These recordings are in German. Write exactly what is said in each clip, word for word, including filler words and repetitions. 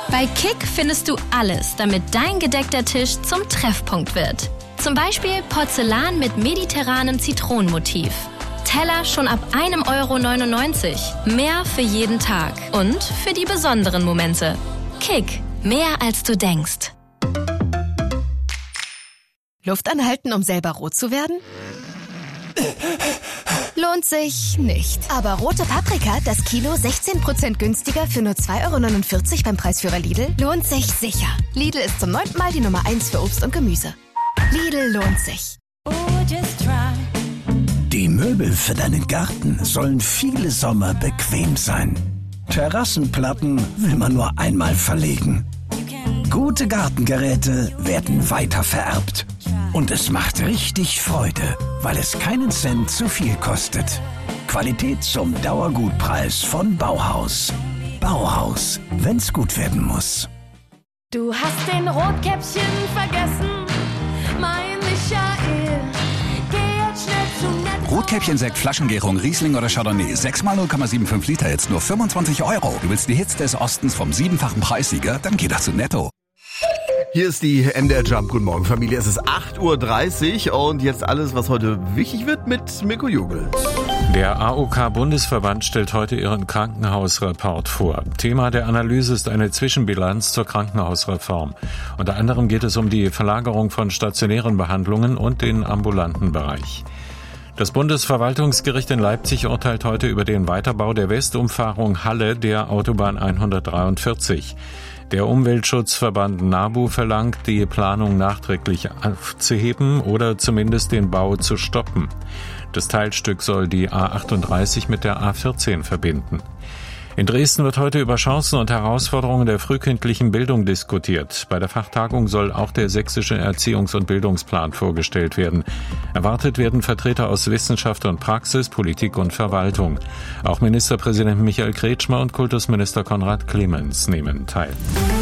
Bei Kick findest du alles, damit dein gedeckter Tisch zum Treffpunkt wird. Zum Beispiel Porzellan mit mediterranem Zitronenmotiv. Teller schon ab ein Euro neunundneunzig. Mehr für jeden Tag und für die besonderen Momente. Kick, mehr als du denkst. Luft anhalten, um selber rot zu werden? Lohnt sich nicht. Aber rote Paprika, das Kilo sechzehn Prozent günstiger für nur zwei Euro neunundvierzig beim Preisführer Lidl, lohnt sich sicher. Lidl ist zum neunten Mal die Nummer eins für Obst und Gemüse. Lidl lohnt sich. Die Möbel für deinen Garten sollen viele Sommer bequem sein. Terrassenplatten will man nur einmal verlegen. Gute Gartengeräte werden weiter vererbt. Und es macht richtig Freude, weil es keinen Cent zu viel kostet. Qualität zum Dauergutpreis von Bauhaus. Bauhaus, wenn's gut werden muss. Du hast den Rotkäppchen vergessen, mein Michael. Geh jetzt schnell zu Netto. Rotkäppchen-Sekt, Flaschengärung, Riesling oder Chardonnay. sechs mal null Komma fünfundsiebzig Liter, jetzt nur fünfundzwanzig Euro. Du willst die Hits des Ostens vom siebenfachen Preissieger? Dann geh doch zu Netto. Hier ist die M D R Jump. Guten Morgen, Familie. Es ist acht Uhr dreißig und jetzt alles, was heute wichtig wird mit Mirko Jugel. Der A O K-Bundesverband stellt heute ihren Krankenhausreport vor. Thema der Analyse ist eine Zwischenbilanz zur Krankenhausreform. Unter anderem geht es um die Verlagerung von stationären Behandlungen und den ambulanten Bereich. Das Bundesverwaltungsgericht in Leipzig urteilt heute über den Weiterbau der Westumfahrung Halle der Autobahn hundertdreiundvierzig. Der Umweltschutzverband NABU verlangt, die Planung nachträglich aufzuheben oder zumindest den Bau zu stoppen. Das Teilstück soll die A achtunddreißig mit der A vierzehn verbinden. In Dresden wird heute über Chancen und Herausforderungen der frühkindlichen Bildung diskutiert. Bei der Fachtagung soll auch der sächsische Erziehungs- und Bildungsplan vorgestellt werden. Erwartet werden Vertreter aus Wissenschaft und Praxis, Politik und Verwaltung. Auch Ministerpräsident Michael Kretschmer und Kultusminister Konrad Clemens nehmen teil.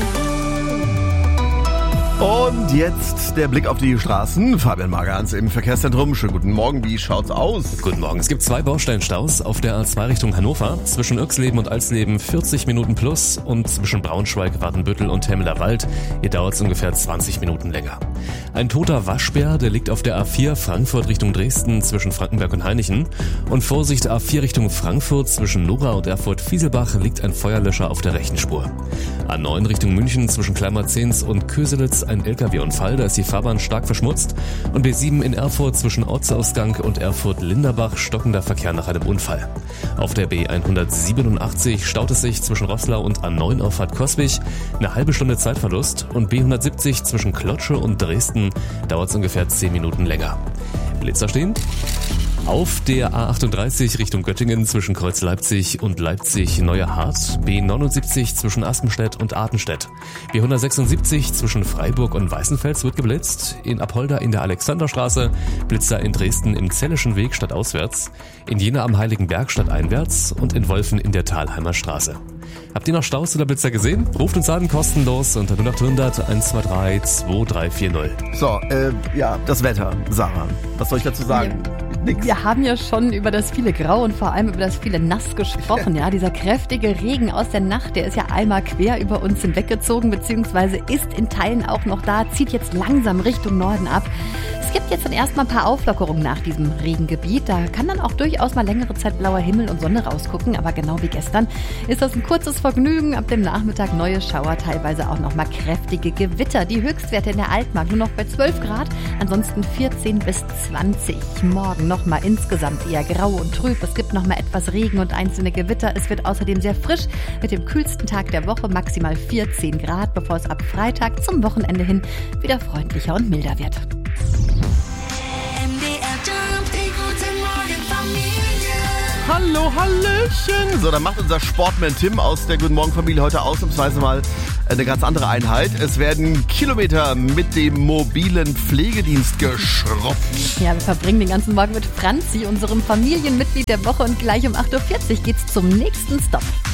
Und jetzt der Blick auf die Straßen. Fabian Magerhans im Verkehrszentrum. Schönen guten Morgen, wie schaut's aus? Guten Morgen. Es gibt zwei Bausteinstaus auf der A zwei Richtung Hannover. Zwischen Irxleben und Alsleben vierzig Minuten plus und zwischen Braunschweig, Wadenbüttel und Hemmeler Wald. Hier dauert es ungefähr zwanzig Minuten länger. Ein toter Waschbär, der liegt auf der A vier Frankfurt Richtung Dresden zwischen Frankenberg und Hainichen. Und Vorsicht, A vier Richtung Frankfurt zwischen Nora und Erfurt-Fieselbach liegt ein Feuerlöscher auf der rechten Spur. A neun Richtung München zwischen Kleimarzens und Köselitz ein L K W-Unfall, da ist die Fahrbahn stark verschmutzt. Und B sieben in Erfurt zwischen Ortsausgang und Erfurt-Linderbach stockender Verkehr nach einem Unfall. Auf der B hundertsiebenundachtzig staut es sich zwischen Roßlau und A neun Auffahrt Coswig. Eine halbe Stunde Zeitverlust. Und B hundertsiebzig zwischen Klotsche und Dresden dauert es ungefähr zehn Minuten länger. Blitzer stehen. Auf der A achtunddreißig Richtung Göttingen zwischen Kreuz Leipzig und Leipzig-Neuerhardt, B neunundsiebzig zwischen Aspenstedt und Artenstedt, B hundertsechsundsiebzig zwischen Freiburg und Weißenfels wird geblitzt, in Apolda in der Alexanderstraße, Blitzer in Dresden im Zellischen Weg stadtauswärts, in Jena am Heiligenberg stadteinwärts und in Wolfen in der Thalheimer Straße. Habt ihr noch Staus oder Blitzer gesehen? Ruft uns an, kostenlos unter null acht hundert eins zwei drei zwei drei vier null. So, äh, ja, das Wetter, Sarah. Was soll ich dazu sagen? Ja. Wir haben ja schon über das viele Grau und vor allem über das viele Nass gesprochen. Ja, dieser kräftige Regen aus der Nacht, der ist ja einmal quer über uns hinweggezogen, beziehungsweise ist in Teilen auch noch da, zieht jetzt langsam Richtung Norden ab. Es gibt jetzt dann erstmal ein paar Auflockerungen nach diesem Regengebiet. Da kann dann auch durchaus mal längere Zeit blauer Himmel und Sonne rausgucken. Aber genau wie gestern ist das ein kurzes Vergnügen. Ab dem Nachmittag neue Schauer, teilweise auch noch mal kräftige Gewitter. Die Höchstwerte in der Altmark nur noch bei zwölf Grad, ansonsten vierzehn bis zwanzig. Morgen noch mal insgesamt eher grau und trüb. Es gibt noch mal etwas Regen und einzelne Gewitter. Es wird außerdem sehr frisch mit dem kühlsten Tag der Woche, maximal vierzehn Grad, bevor es ab Freitag zum Wochenende hin wieder freundlicher und milder wird. Hallo, Hallöchen! So, dann macht unser Sportman Tim aus der Guten Morgen Familie heute ausnahmsweise mal eine ganz andere Einheit. Es werden Kilometer mit dem mobilen Pflegedienst geschrubbt. Ja, wir verbringen den ganzen Morgen mit Franzi, unserem Familienmitglied der Woche, und gleich um acht Uhr vierzig geht's zum nächsten Stop.